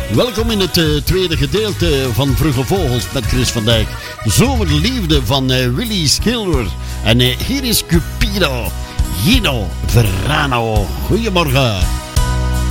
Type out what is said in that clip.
Welkom in het tweede gedeelte van Vroege Vogels met Chris van Dijk. Zomerliefde van Willy Schilder. En hier is Cupido, Gino Verano. Goedemorgen.